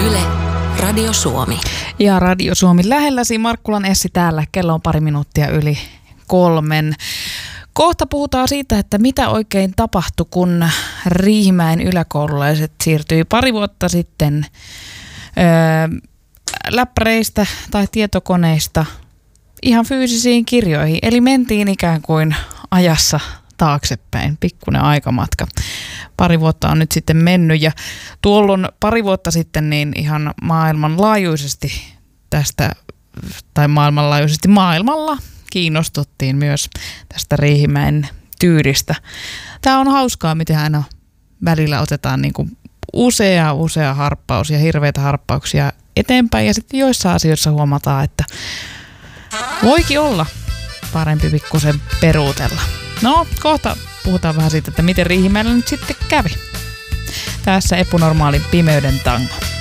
Yle, Radio Suomi. Ja Radio Suomi lähelläsi. Markkulan Essi täällä. Kello on 3:02. Kohta puhutaan siitä, että mitä oikein tapahtui, kun Riihimäen yläkoululaiset siirtyi pari vuotta sitten läppäreistä tai tietokoneista ihan fyysisiin kirjoihin. Eli mentiin ikään kuin ajassa taaksepäin, pikkuinen aikamatka. Pari vuotta on nyt sitten mennyt ja tuolloin pari vuotta sitten niin ihan maailmanlaajuisesti tästä, tai maailmalla kiinnostuttiin myös tästä Riihimäen tyyristä. Tämä on hauskaa, miten aina välillä otetaan niin kuin usea harppaus ja hirveitä harppauksia eteenpäin ja sitten joissain asioissa huomataan, että voikin olla parempi pikkusen peruutella. No, kohta puhutaan vähän siitä, että miten Riihimäellä nyt sitten kävi. Tässä epänormaalin pimeyden tango.